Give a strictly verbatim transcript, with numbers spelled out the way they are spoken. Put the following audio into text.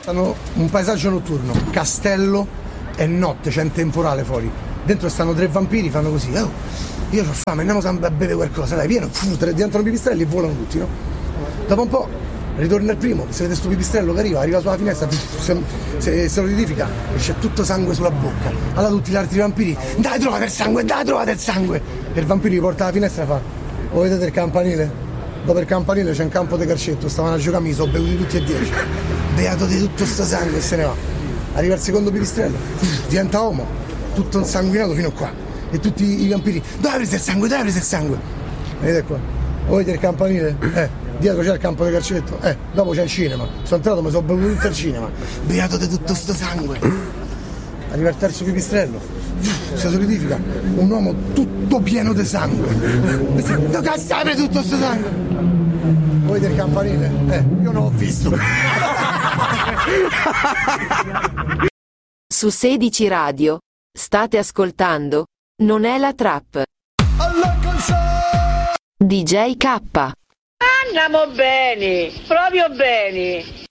Hanno un paesaggio notturno, castello e notte, c'è un temporale fuori. Dentro stanno tre vampiri, fanno così. Oh, io ho fame, andiamo a bere qualcosa, dai, pieno, fu, diventano pipistrelli e volano tutti, no? Dopo un po' ritorna il primo, se vede sto pipistrello che arriva, arriva sulla finestra, se, se, se lo identifica e c'è tutto sangue sulla bocca. Allora tutti gli altri vampiri, dai trovate il sangue, dai trovate il sangue! E il vampiro gli porta alla finestra e fa, oh, vedete il campanile? Dopo il campanile c'è un campo di calcetto, stavano a giocare, mi sono bevuti tutti e dieci. Beato di tutto sto sangue e se ne va. Arriva il secondo pipistrello, diventa uomo, tutto insanguinato fino qua. E tutti i vampiri, dove hai preso il sangue, dove hai preso il sangue? Vedete qua, oh, vedete il campanile? Eh, dietro c'è il campo di calcetto, eh, dopo c'è il cinema. Sono entrato, mi sono bevuto tutto il cinema. Beato di tutto sto sangue. Arriva il terzo pipistrello, si solidifica, un uomo tutto pieno di sangue. Dove cazzo hai preso tutto sto sangue? Voi del campanile? Eh, io non ho visto. Su sedici Radio state ascoltando Non è la trap. D J K. Andiamo bene, proprio bene.